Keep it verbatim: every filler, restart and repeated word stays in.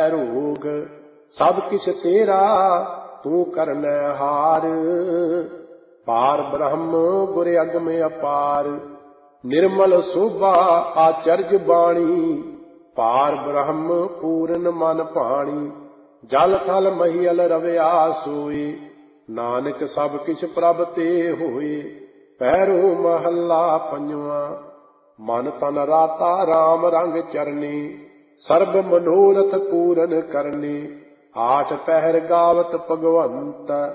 भय रोग। सब किछ तेरा तू करनै हार। पार ब्रह्म गुर अगम अपार। निर्मल शोभा आचर्य बाणी। पार ब्रह्म पूਰਨ मन भाणी। जल थल महियल रविया सोए। नानक सब किछ प्रभ ते होए। पैरो महला पंजवा। मन तन राता राम रंग चरने। सर्ब मनोरथ पूरन करने। आठ पहर गावत भगवंत।